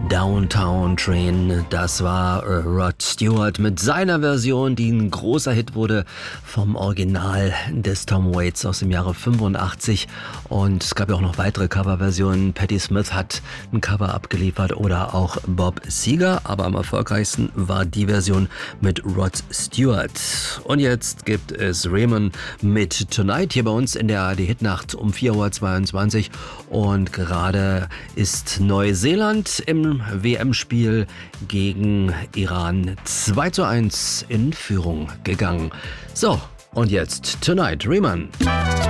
Downtown Train, das war Rod Stewart mit seiner Version, die ein großer Hit wurde vom Original des Tom Waits aus dem Jahre 85. Und es gab ja auch noch weitere Coverversionen. Patti Smith hat ein Cover abgeliefert oder auch Bob Seger, aber am erfolgreichsten war die Version mit Rod Stewart. Und jetzt gibt es Raymond mit Tonight hier bei uns in der ARD-Hitnacht um 4:22 Uhr. Und gerade ist Neuseeland im WM-Spiel gegen Iran 2:1 in Führung gegangen. So, und jetzt Tonight, Riemann.